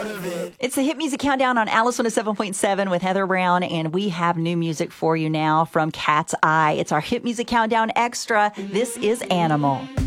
of it. It's the Hit Music Countdown on Alice 107.7 with Heather Brown, and we have new music for you now from Cat's Eye. It's our Hit Music Countdown Extra. This is Animal.